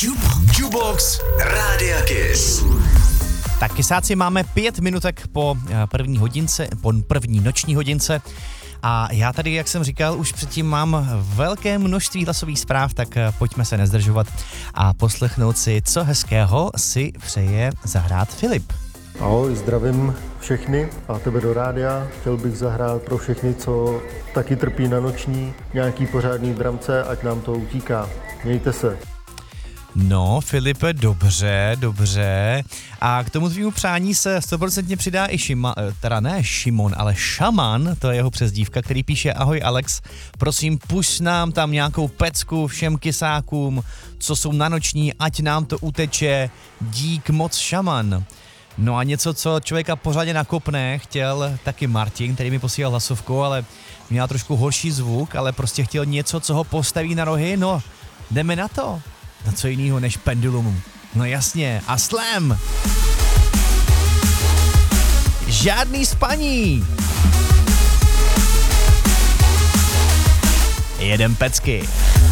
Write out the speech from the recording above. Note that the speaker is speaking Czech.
Jubox Rádia Kiss. Tak kysáci, máme 5 minutek po první noční hodince. A já tady, jak jsem říkal, už předtím mám velké množství hlasových zpráv, tak pojďme se nezdržovat a poslechnout si, co hezkého si přeje zahrát Filip. Ahoj, zdravím všechny a tebe do rádia. Chtěl bych zahrát pro všechny, co taky trpí na noční, nějaký pořádný dramce, ať nám to utíká. Mějte se. No, Filipe, dobře. A k tomu tvýmu přání se 100% přidá i Šimon, ale Šaman, to je jeho přezdívka, který píše: ahoj Alex, prosím pušť nám tam nějakou pecku všem kysákům, co jsou na noční, ať nám to uteče, dík moc Šaman. No a něco, co člověka pořádně nakopne, chtěl taky Martin, který mi posílal hlasovku, ale měl trošku horší zvuk, ale prostě chtěl něco, co ho postaví na rohy, no jdeme na to. Na co jinýho než Pendulum. No jasně, a Slam. Žádný spaní. Jedem pecky.